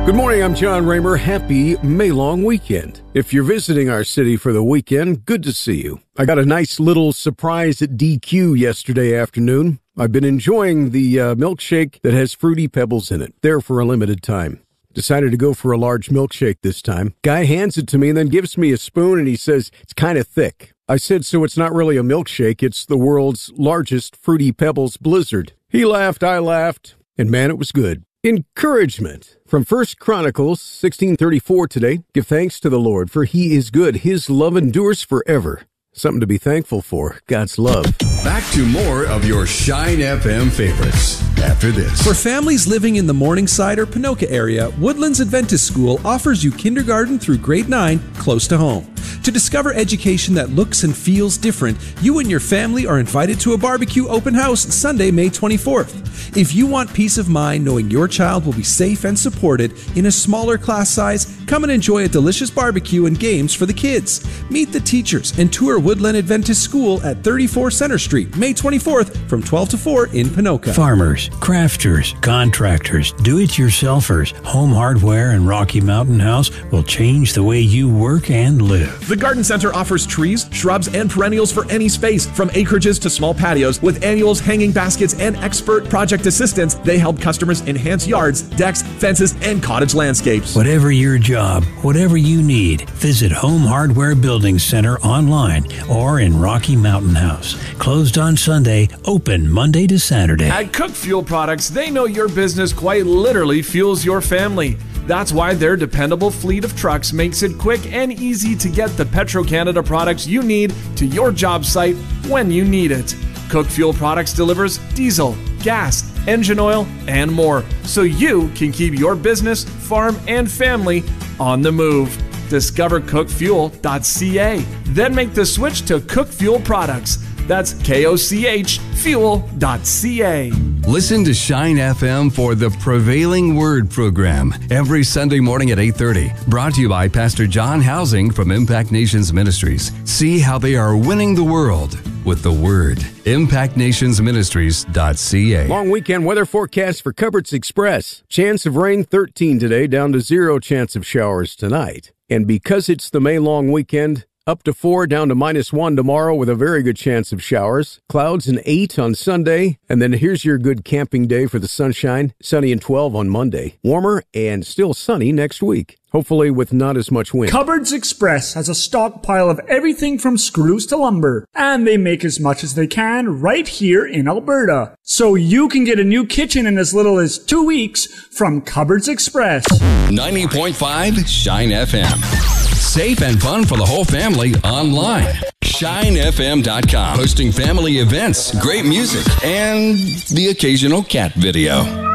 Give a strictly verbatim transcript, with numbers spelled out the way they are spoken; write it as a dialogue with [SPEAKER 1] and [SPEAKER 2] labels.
[SPEAKER 1] Good morning, I'm John Raymer. Happy May long weekend. If you're visiting our city for the weekend, good to see you. I got a nice little surprise at D Q yesterday afternoon. I've been enjoying the uh, milkshake that has Fruity Pebbles in it, there for a limited time. Decided to go for a large milkshake this time. Guy hands it to me and then gives me a spoon and he says, it's kind of thick. I said, so it's not really a milkshake, it's the world's largest Fruity Pebbles blizzard. He laughed, I laughed, and man, it was good. Encouragement from First Chronicles sixteen thirty-four today. Give thanks to the Lord, for he is good. His love endures forever. Something to be thankful for. God's love.
[SPEAKER 2] Back to more of your Shine F M favorites after this.
[SPEAKER 3] For families living in the Morningside or Ponoka area, Woodlands Adventist School offers you kindergarten through grade nine close to home. To discover education that looks and feels different, you and your family are invited to a barbecue open house Sunday, May twenty-fourth. If you want peace of mind knowing your child will be safe and supported in a smaller class size, come and enjoy a delicious barbecue and games for the kids. Meet the teachers and tour Woodland Adventist School at thirty-four Center Street, May twenty-fourth from twelve to four in Ponoka.
[SPEAKER 4] Farmers, crafters, contractors, do-it-yourselfers, Home Hardware and Rocky Mountain House will change the way you work and live.
[SPEAKER 5] The Garden Center offers trees, shrubs, and perennials for any space, from acreages to small patios. With annuals, hanging baskets, and expert project assistance, they help customers enhance yards, decks, fences, and cottage landscapes.
[SPEAKER 4] Whatever your job, whatever you need, visit Home Hardware Building Center online or in Rocky Mountain House. Closed on Sunday, open Monday to Saturday.
[SPEAKER 5] At Cook Fuel Products, they know your business quite literally fuels your family. That's why their dependable fleet of trucks makes it quick and easy to get the Petro-Canada products you need to your job site when you need it. Cook Fuel Products delivers diesel, gas, engine oil, and more, so you can keep your business, farm, and family on the move. Discover cook fuel dot c a. Then make the switch to Cook Fuel Products. That's K O C H fuel dot c a.
[SPEAKER 2] Listen to Shine F M for the Prevailing Word program every Sunday morning at eight thirty. Brought to you by Pastor John Housing from Impact Nations Ministries. See how they are winning the world with the Word. impact nations ministries dot c a.
[SPEAKER 1] Long weekend weather forecast for Cupboards Express. Chance of rain thirteen today, down to zero chance of showers tonight. And because it's the May long weekend, up to four, down to minus one tomorrow with a very good chance of showers. Clouds and eight on Sunday. And then here's your good camping day for the sunshine. Sunny and twelve on Monday. Warmer and still sunny next week. Hopefully with not as much wind.
[SPEAKER 6] Cupboards Express has a stockpile of everything from screws to lumber. And they make as much as they can right here in Alberta. So you can get a new kitchen in as little as two weeks from Cupboards Express.
[SPEAKER 2] ninety point five Shine F M. Safe and fun for the whole family online. shine f m dot com. Hosting family events, great music, and the occasional cat video.